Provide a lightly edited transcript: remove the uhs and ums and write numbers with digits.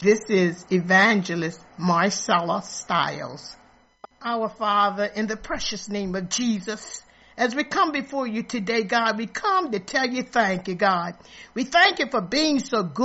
This is Evangelist Marcella Stiles. Our Father, in the precious name of Jesus, as we come before you today, God, we come to tell you thank you, God. We thank you for being so good.